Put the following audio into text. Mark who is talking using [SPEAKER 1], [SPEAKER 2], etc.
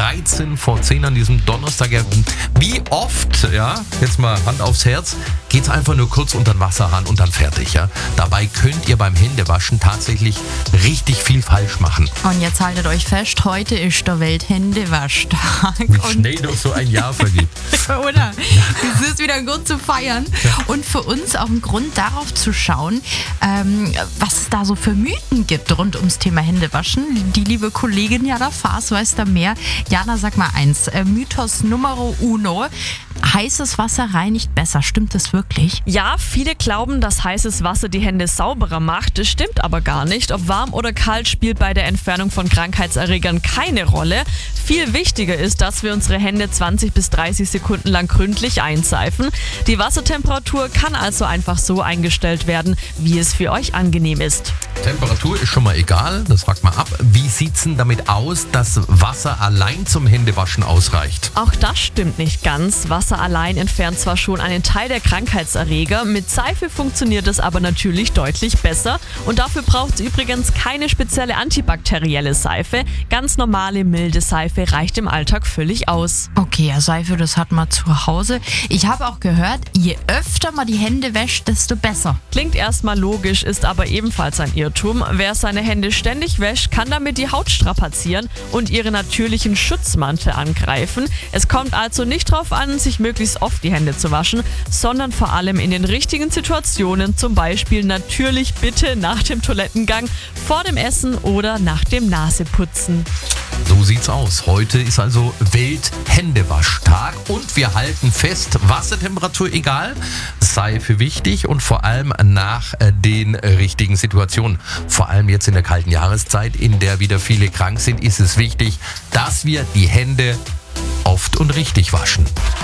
[SPEAKER 1] 13 vor 10 an diesem Donnerstag. Ja, wie oft, ja, jetzt mal Hand aufs Herz, geht's einfach nur kurz unter den Wasserhahn und dann fertig. Ja. Dabei könnt ihr beim Händewaschen tatsächlich richtig viel falsch machen.
[SPEAKER 2] Und jetzt haltet euch fest, heute ist der Welthändewaschtag.
[SPEAKER 1] Wie schnell doch so ein Jahr vergeht.
[SPEAKER 2] Oder? Es ist wieder ein Grund zu feiern. Und für uns auch ein Grund darauf zu schauen, was es da so für Mythen gibt rund ums Thema Händewaschen. Die liebe Kollegin Jana Faas weiß da mehr. Jana, sag mal eins. Mythos Numero uno. Heißes Wasser reinigt besser. Stimmt das wirklich?
[SPEAKER 3] Ja, viele glauben, dass heißes Wasser die Hände sauberer macht. Das stimmt aber gar nicht. Ob warm oder kalt spielt bei der Entfernung von Krankheitserregern keine Rolle. Viel wichtiger ist, dass wir unsere Hände 20 bis 30 Sekunden lang gründlich einseifen. Die Wassertemperatur kann also einfach so eingestellt werden, wie es für euch angenehm ist.
[SPEAKER 1] Temperatur ist schon mal egal, das fragt mal ab. Wie sieht's denn damit aus, dass Wasser allein zum Händewaschen ausreicht?
[SPEAKER 3] Auch das stimmt nicht ganz. Wasser allein entfernt zwar schon einen Teil der Krankheitserreger, mit Seife funktioniert es aber natürlich deutlich besser. Und dafür braucht es übrigens keine spezielle antibakterielle Seife. Ganz normale, milde Seife reicht im Alltag völlig aus.
[SPEAKER 2] Okay, ja, Seife, das hat man zu Hause. Ich habe auch gehört, je öfter man die Hände wäscht, desto besser.
[SPEAKER 3] Klingt erstmal logisch, ist aber ebenfalls ein Irrtum. Wer seine Hände ständig wäscht, kann damit die Haut strapazieren und ihre natürlichen Schutzmantel angreifen. Es kommt also nicht darauf an, sich möglichst oft die Hände zu waschen, sondern vor allem in den richtigen Situationen, zum Beispiel natürlich bitte nach dem Toilettengang, vor dem Essen oder nach dem Naseputzen.
[SPEAKER 1] So sieht's aus. Heute ist also Welthändewaschtag und wir halten fest, Wassertemperatur egal, Seife wichtig und vor allem nach den richtigen Situationen. Vor allem jetzt in der kalten Jahreszeit, in der wieder viele krank sind, ist es wichtig, dass wir die Hände oft und richtig waschen.